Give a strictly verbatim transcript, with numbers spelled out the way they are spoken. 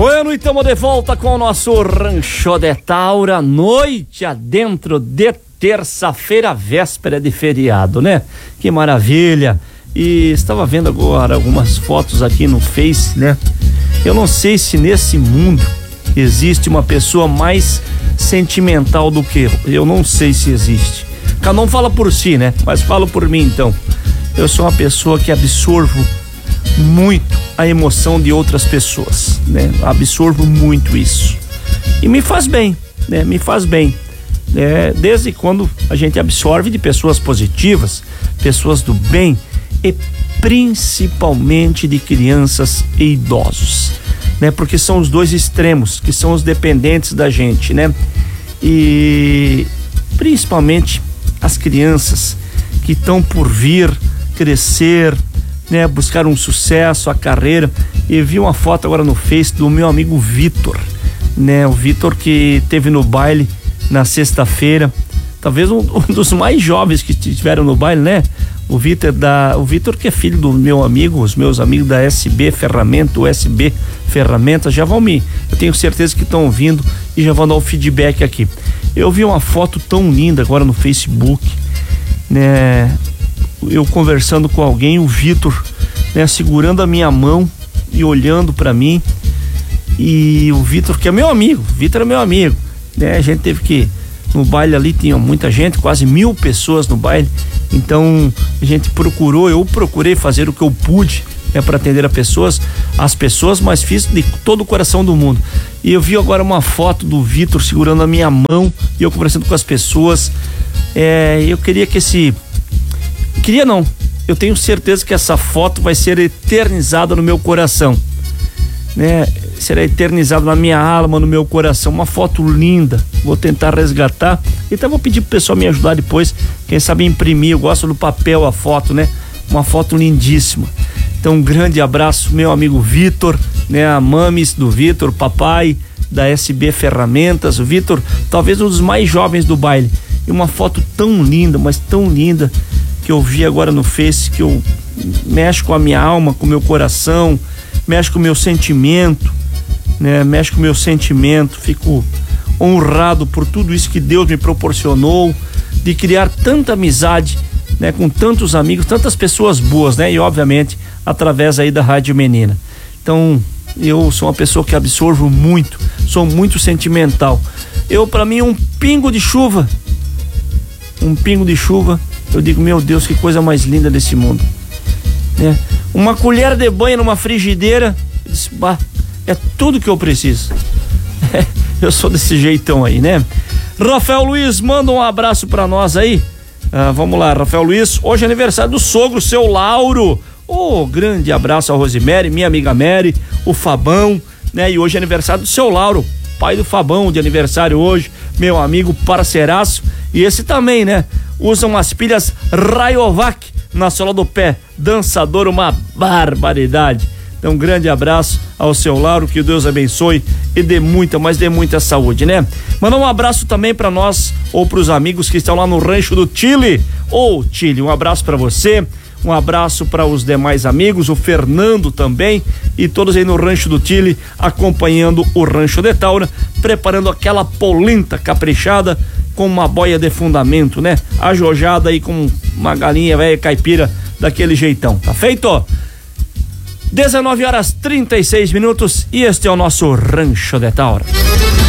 Bueno, e estamos de volta com o nosso Rancho de Taura, noite adentro de terça-feira, véspera de feriado, né? Que maravilha! E estava vendo agora algumas fotos aqui no Face, né? Eu não sei se nesse mundo existe uma pessoa mais sentimental do que eu. Eu não sei se existe. Cada um fala por si, né? Mas falo por mim, então. Eu sou uma pessoa que absorvo muito a emoção de outras pessoas, né? Absorvo muito isso. E me faz bem, né? Me faz bem. É, desde quando a gente absorve de pessoas positivas, pessoas do bem e principalmente de crianças e idosos, né? Porque são os dois extremos, que são os dependentes da gente, né? E principalmente as crianças que estão por vir crescer, né, buscar um sucesso, a carreira. E vi uma foto agora no Face do meu amigo Vitor, né, o Vitor que teve no baile na sexta-feira, talvez um, um dos mais jovens que estiveram no baile, né, o Vitor da, o Vitor que é filho do meu amigo, os meus amigos da S B Ferramenta, o S B Ferramentas, já vão me, eu tenho certeza que estão ouvindo e já vão dar o feedback aqui. Eu vi uma foto tão linda agora no Facebook, né, eu conversando com alguém, o Vitor, né, segurando a minha mão e olhando pra mim, e o Vitor, que é meu amigo, o Vitor é meu amigo, né, a gente teve que, no baile ali tinha muita gente, quase mil pessoas no baile, então a gente procurou, eu procurei fazer o que eu pude, né, para atender a pessoas, as pessoas, mas fiz de todo o coração do mundo. E eu vi agora uma foto do Vitor segurando a minha mão e eu conversando com as pessoas. É, eu queria que esse Queria não, eu tenho certeza que essa foto vai ser eternizada no meu coração, né? Será eternizada na minha alma, no meu coração. Uma foto linda, vou tentar resgatar. Então vou pedir pro pessoal me ajudar depois, quem sabe imprimir. Eu gosto do papel, a foto, né? Uma foto lindíssima. Então um grande abraço, meu amigo Vitor, né? A mames do Vitor, papai da S B Ferramentas. O Vitor, talvez um dos mais jovens do baile. E uma foto tão linda, mas tão linda, que eu vi agora no Face, que eu mexe com a minha alma, com o meu coração, mexe com o meu sentimento, né? Mexe com o meu sentimento. Fico honrado por tudo isso que Deus me proporcionou, de criar tanta amizade, né? Com tantos amigos, tantas pessoas boas, né? E obviamente através aí da Rádio Menina. Então eu sou uma pessoa que absorvo muito, sou muito sentimental. Eu, pra mim, um pingo de chuva, um pingo de chuva, eu digo, meu Deus, que coisa mais linda desse mundo, né? Uma colher de banho numa frigideira, eu disse, bah, é tudo que eu preciso. Eu sou desse jeitão aí, né? Rafael Luiz, manda um abraço pra nós aí. Ah, vamos lá, Rafael Luiz, hoje é aniversário do sogro, seu Lauro. Oh, grande abraço a Rosemary, minha amiga Mary, o Fabão, né? E hoje é aniversário do seu Lauro, pai do Fabão, de aniversário hoje, meu amigo parceiraço. E esse também, né? Usa umas pilhas Rayovac na sola do pé, dançador, uma barbaridade. Então um grande abraço ao seu Lauro, que Deus abençoe e dê muita, mas dê muita saúde, né? Mandar um abraço também para nós ou para os amigos que estão lá no Rancho do Chile. Ô, Chile, um abraço para você. Um abraço para os demais amigos, o Fernando também, e todos aí no Rancho do Chile, acompanhando o Rancho de Taura, preparando aquela polenta caprichada com uma boia de fundamento, né? Ajojada aí com uma galinha velha caipira daquele jeitão, tá feito? dezenove horas e trinta e seis minutos e este é o nosso Rancho de Taura.